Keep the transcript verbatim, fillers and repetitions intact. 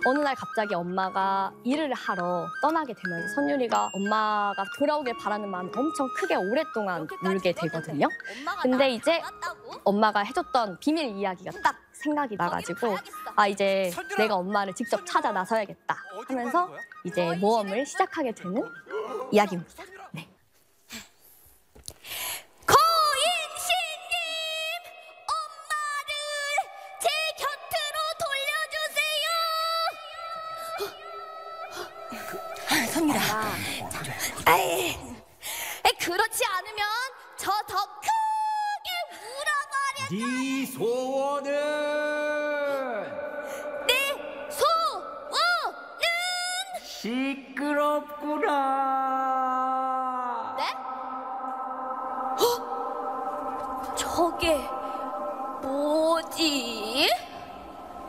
어느 날 갑자기 엄마가 일을 하러 떠나게 되면서 선율이가 엄마가 돌아오길 바라는 마음이 엄청 크게 오랫동안 울게 되거든요. 근데 이제 엄마가 해줬던 비밀 이야기가 딱 생각이 나가지고 아 이제 내가 엄마를 직접 찾아 나서야겠다 하면서 이제 모험을 시작하게 되는 이야기입니다. 네. 고인신님, 엄마를 제 곁으로 돌려주세요. 선율아. 아이, 그렇지 않으면 저 더 크게 울어버려. 네 소원은 내 소원은 식